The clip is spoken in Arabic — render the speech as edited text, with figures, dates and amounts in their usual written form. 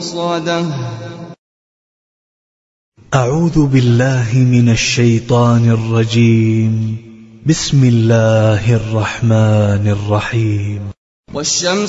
صاده. أعوذ بالله من الشيطان الرجيم. بسم الله الرحمن الرحيم. والشمس